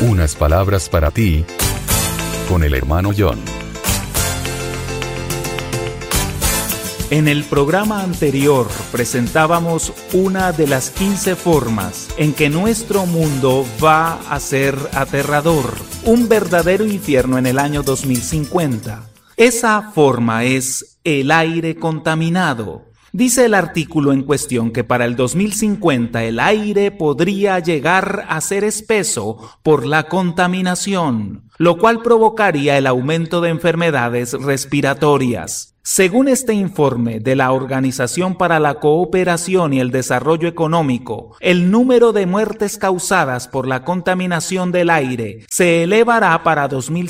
Unas palabras para ti, con el hermano John. En el programa anterior presentábamos una de las 15 formas en que nuestro mundo va a ser aterrador, un verdadero infierno en el año 2050. Esa forma es el aire contaminado. Dice el artículo en cuestión que para el 2050 el aire podría llegar a ser espeso por la contaminación, lo cual provocaría el aumento de enfermedades respiratorias. Según este informe de la Organización para la Cooperación y el Desarrollo Económico, el número de muertes causadas por la contaminación del aire se elevará para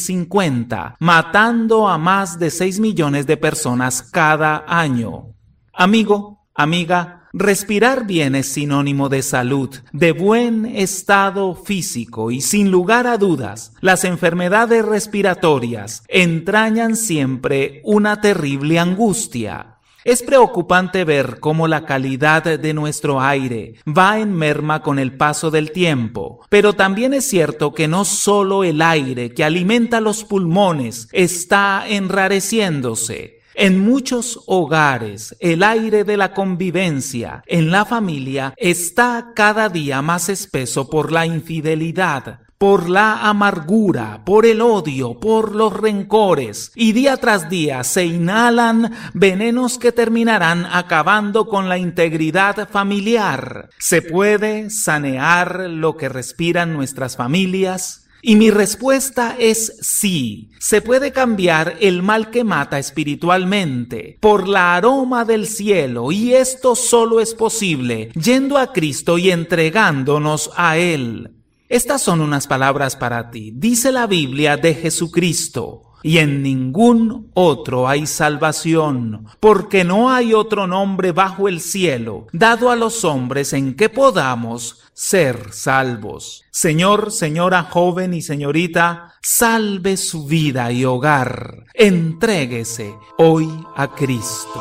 2050, matando a más de 6 millones de personas cada año. Amigo, amiga, respirar bien es sinónimo de salud, de buen estado físico y sin lugar a dudas, las enfermedades respiratorias entrañan siempre una terrible angustia. Es preocupante ver cómo la calidad de nuestro aire va en merma con el paso del tiempo, pero también es cierto que no solo el aire que alimenta los pulmones está enrareciéndose. En muchos hogares, el aire de la convivencia en la familia está cada día más espeso por la infidelidad, por la amargura, por el odio, por los rencores, y día tras día se inhalan venenos que terminarán acabando con la integridad familiar. ¿Se puede sanear lo que respiran nuestras familias? Y mi respuesta es sí. Se puede cambiar el mal que mata espiritualmente por la aroma del cielo, y esto solo es posible yendo a Cristo y entregándonos a Él. Estas son unas palabras para ti. Dice la Biblia de Jesucristo: y en ningún otro hay salvación, porque no hay otro nombre bajo el cielo dado a los hombres en que podamos ser salvos. Señor, señora, joven y señorita, salve su vida y hogar. Entréguese hoy a Cristo.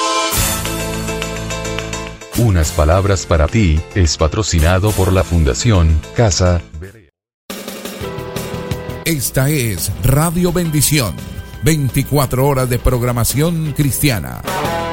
Unas palabras para ti es patrocinado por la Fundación Casa Berea. Esta es Radio Bendición, 24 horas de programación cristiana.